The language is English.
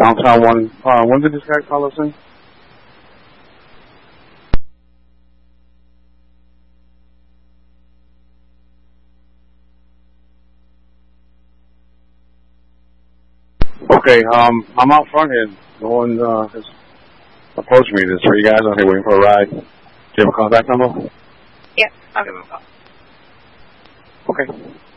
Downtown 1. When did this guy call us in? Okay, I'm out front here. No one has approached me. There's 3 guys out here waiting for a ride. Do you have a contact number? Yep, I'll give him a call. Okay.